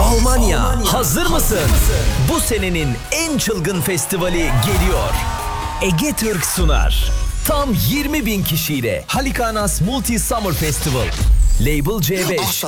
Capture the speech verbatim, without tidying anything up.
Almanya, Almanya. Hazır mısın? Hazır mısın? Bu senenin en çılgın festivali geliyor. Ege Türk sunar. Tam yirmi bin kişiyle Halikanas Multi Summer Festival. Label C beş,